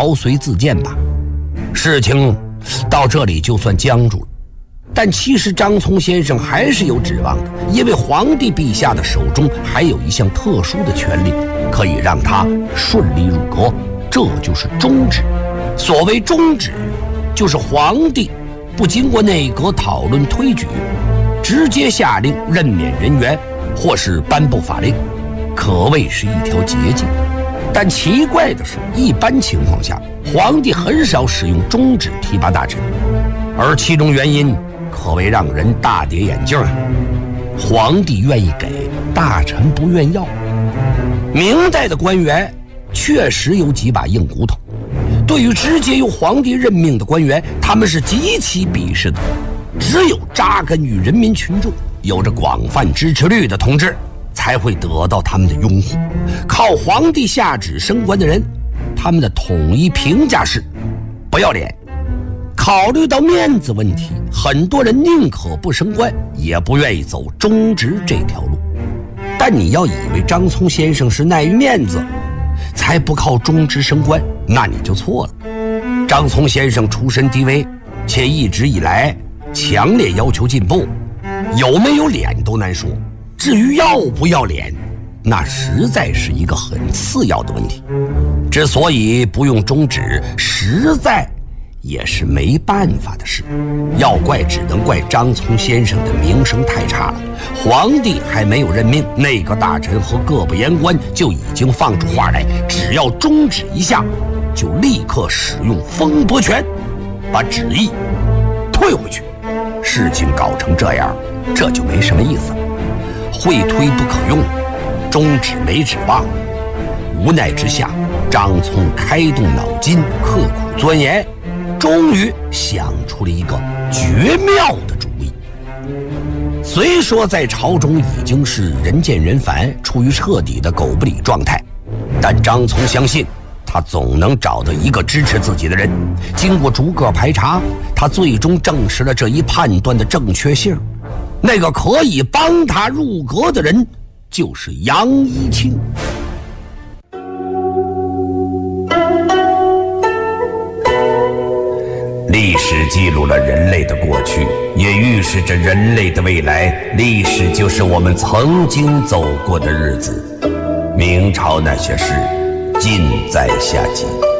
毛遂自荐吧。事情到这里就算僵住了。但其实张聪先生还是有指望的，因为皇帝陛下的手中还有一项特殊的权利，可以让他顺利入阁，这就是中旨。所谓中旨，就是皇帝不经过内阁讨论推举，直接下令任免人员，或是颁布法令，可谓是一条捷径。但奇怪的是，一般情况下，皇帝很少使用中旨提拔大臣，而其中原因可谓让人大跌眼镜啊！皇帝愿意给，大臣不愿要。明代的官员确实有几把硬骨头，对于直接由皇帝任命的官员，他们是极其鄙视的。只有扎根于人民群众、有着广泛支持率的同志，才会得到他们的拥护。靠皇帝下旨升官的人，他们的统一评价是不要脸。考虑到面子问题，很多人宁可不升官，也不愿意走中职这条路。但你要以为张聪先生是耐于面子才不靠中职升官，那你就错了。张聪先生出身低微，且一直以来强烈要求进步，有没有脸都难说。至于要不要脸，那实在是一个很次要的问题。之所以不用中职，实在也是没办法的事。要怪只能怪张聪先生的名声太差了。皇帝还没有任命，内阁大臣和各部言官就已经放出话来，只要中旨一下，就立刻使用风波权，把旨意退回去。事情搞成这样，这就没什么意思了。会推不可用，中旨没指望。无奈之下，张聪开动脑筋，刻苦钻研，终于想出了一个绝妙的主意。虽说在朝中已经是人见人烦，处于彻底的狗不理状态，但张聪相信他总能找到一个支持自己的人。经过逐个排查，他最终证实了这一判断的正确性。那个可以帮他入阁的人就是杨一清。历史记录了人类的过去，也预示着人类的未来。历史就是我们曾经走过的日子。明朝那些事，尽在下集。